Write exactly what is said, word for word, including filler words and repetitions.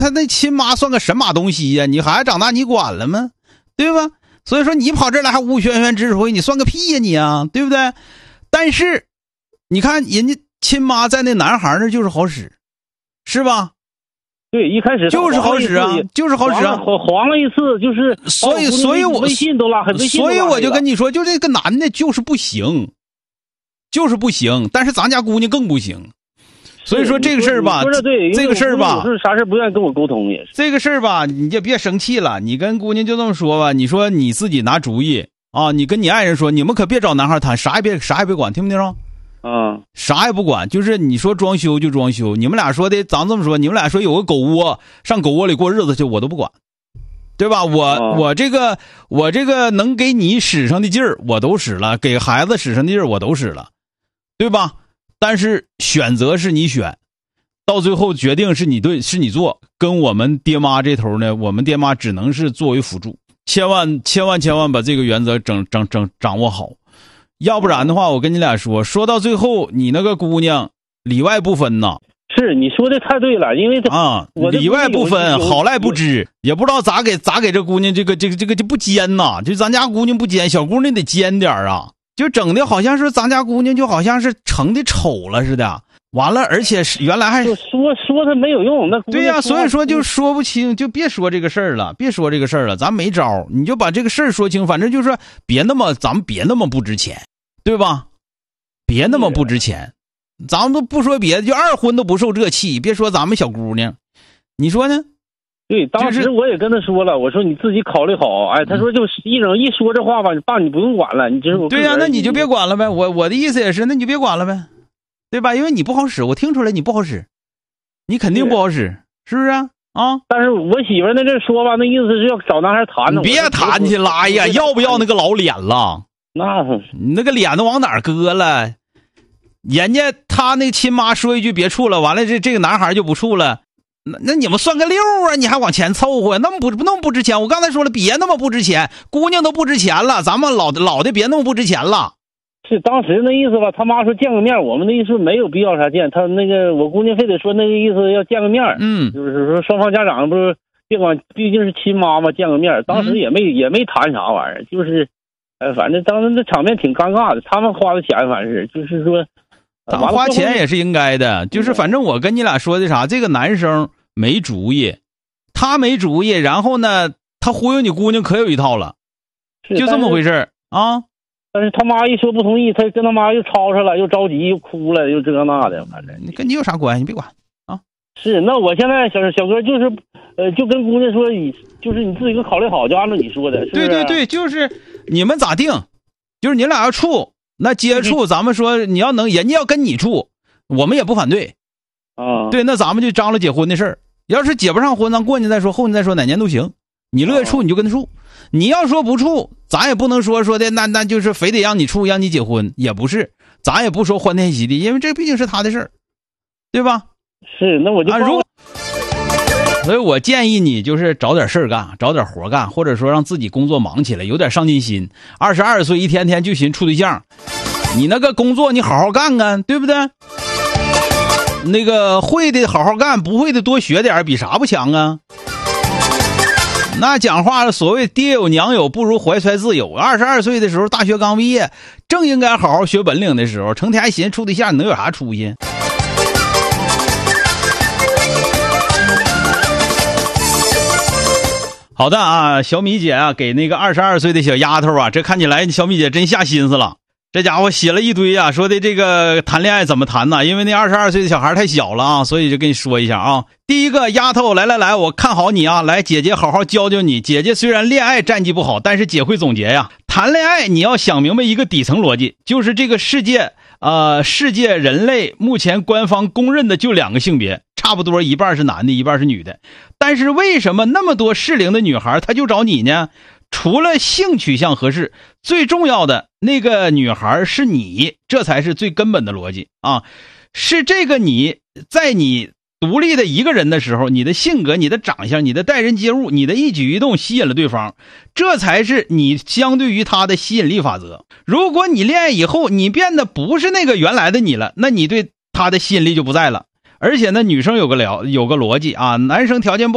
他那亲妈算个神马东西呀？你孩子长大你管了吗？对吧？所以说你跑这儿来还无轩轩指挥，你算个屁呀你啊，对不对？但是你看人家亲妈在那男孩那就是好使，是吧？ 对，一开始就是好使啊，就是好使啊， 黄黄了一次，就是所以所以我微信都拉黑，微信所以我就跟你说，就这个男的就是不行，就是不行，但是咱家姑娘更不行。所以说这个事儿吧，这个事儿吧， 是啥事不愿意跟我沟通也是。 这个事儿吧，你就别生气了，你跟姑娘就这么说吧，你说你自己拿主意啊，你跟你爱人说，你们可别找男孩谈，啥也别啥也别管，听没听着？ 嗯， 啥也不管，就是你说装修就装修，你们俩说的，咱这么说，你们俩说有个狗窝，上狗窝里过日子去，我都不管，对吧？我、哦、我这个我这个能给你使上的劲儿，我都使了，给孩子使上的劲儿，我都使了，对吧？但是选择是你选，到最后决定是你对，是你做，跟我们爹妈这头呢，我们爹妈只能是作为辅助，千万千万千万把这个原则整整整掌握好。要不然的话，我跟你俩说，说到最后，你那个姑娘里外不分呐。 是你说的太对了，因为啊，里外不分，好赖不知，也不知道咋给咋给这姑娘这个这个这个就不尖呐，就咱家姑娘不尖，小姑娘得尖点啊，就整的好像是咱家姑娘就好像是成的丑了似的。完了，而且是原来还说说他没有用，那对呀、啊，所以说就说不清，就别说这个事儿了，别说这个事儿了，咱没招，你就把这个事儿说清，反正就是别那么，咱们别那么不值钱。对吧？别那么不值钱，咱们都不说别的，就二婚都不受这气，别说咱们小姑娘，你说呢？ 对，当时我也跟他说了，我说你自己考虑好。哎，他说就一整一说这话吧，爸你不用管了，你这是对呀、啊，那你就别管了呗。我我的意思也是，那你就别管了呗，对吧？因为你不好使，我听出来你不好使，你肯定不好使，是不是啊？啊！ 但是我媳妇那这说吧，那意思是要找男孩谈呢。 别谈去了，哎呀，要不要那个老脸了？ 那你那个脸都往哪儿搁了？人家他那亲妈说一句别处了，完了这这个男孩就不处了，那那你们算个六啊？你还往前凑合，那么不那么不值钱？我刚才说了，别那么不值钱，姑娘都不值钱了，咱们老的老的别那么不值钱了。 是当时那意思吧？他妈说见个面，我们的意思没有必要啥见，他那个我姑娘非得说那个意思要见个面， 嗯， 就是说双方家长不是别管，毕竟是亲妈妈见个面，当时也没、嗯、也没谈啥玩意儿，就是。呃，反正当时这场面挺尴尬的，他们花的钱反正是，就是说， 他花钱也是应该的，就是反正我跟你俩说的啥，这个男生没主意，他没主意，然后呢，他忽悠你姑娘可有一套了，就这么回事啊。 但是他妈一说不同意，他跟他妈又吵吵了，又着急，又哭了，又这那的，反正你跟你有啥关系？你别管啊。 是，那我现在小小哥就是，呃，就跟姑娘说，就是你自己给考虑好，就按照你说的。是是对对对，就是你们咋定，就是你俩要处，那接触，咱们说你要能，人家要跟你处，我们也不反对。 啊， 对，那咱们就张罗结婚的事儿。要是结不上婚，咱过年再说，后年再说，哪年都行。你乐意处你就跟他处，你要说不处，咱也不能说说的那那就是非得让你处，让你结婚，也不是，咱也不说欢天喜地，因为这毕竟是他的事儿，对吧？ 是，那我就、 啊、如果，所以我建议你就是找点事儿干，找点活干，或者说让自己工作忙起来，有点上进心。二十二岁一天天就寻处对象，你那个工作你好好干干，对不对？那个会的好好干，不会的多学点，比啥不强啊？那讲话了，所谓爹有娘有，不如怀揣自有。二十二岁的时候，大学刚毕业，正应该好好学本领的时候，成天还寻思处对象，你能有啥出息？好的啊，小米姐啊，给那个二十二岁的小丫头啊，这看起来小米姐真下心思了。这家伙写了一堆啊，说的这个谈恋爱怎么谈呢？因为那二十二岁的小孩太小了啊，所以就跟你说一下啊。第一个，丫头，来来来，我看好你啊，来，姐姐好好教教你。姐姐虽然恋爱战绩不好，但是姐会总结呀。谈恋爱你要想明白一个底层逻辑，就是这个世界，呃，世界人类目前官方公认的就两个性别，差不多一半是男的，一半是女的。但是为什么那么多适龄的女孩她就找你呢？除了性取向合适，最重要的那个女孩是你，这才是最根本的逻辑啊！是这个你在你独立的一个人的时候，你的性格、你的长相、你的待人接物、你的一举一动吸引了对方，这才是你相对于他的吸引力法则。如果你恋爱以后，你变得不是那个原来的你了，那你对他的吸引力就不在了。而且呢，女生有个聊有个逻辑啊，男生条件不